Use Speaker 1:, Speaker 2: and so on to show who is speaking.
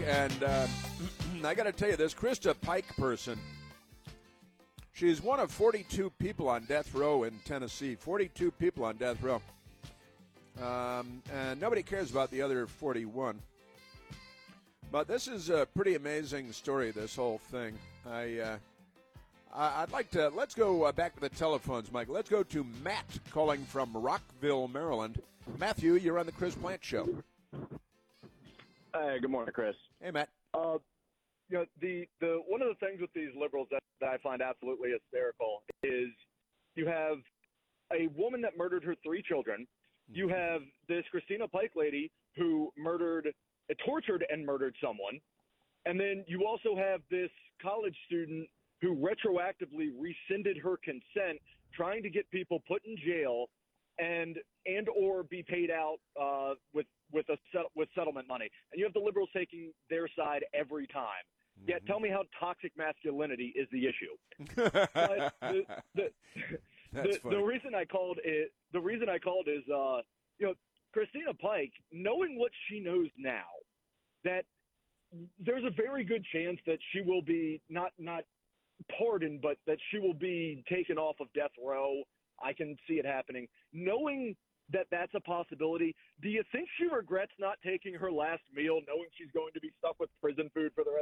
Speaker 1: And I got to tell you, this Krista Pike person, she's one of 42 people on death row in Tennessee. 42 people on death row. And nobody cares about the other 41. But this is a pretty amazing story, this whole thing. I'd like to, let's go back to the telephones, Mike. Let's go to Matt calling from Rockville, Maryland. Matthew, you're on the Chris Plant Show.
Speaker 2: Hey, good morning, Chris.
Speaker 1: Hey, Matt.
Speaker 2: The one of the things with these liberals that I find absolutely hysterical is you have a woman that murdered her 3 children. You have this Christina Pike lady who tortured and murdered someone. And then you also have this college student who retroactively rescinded her consent, trying to get people put in jail and or be paid out with settlement money. And you have the liberals taking their side every time. Yet tell me how toxic masculinity is the issue. But the reason I called is Christina Pike, knowing what she knows now, that there's a very good chance that she will be not pardoned, but that she will be taken off of death row. I can see it happening. Knowing that that's a possibility, do you think she regrets not taking her last meal, knowing she's going to be stuck with prison food for the rest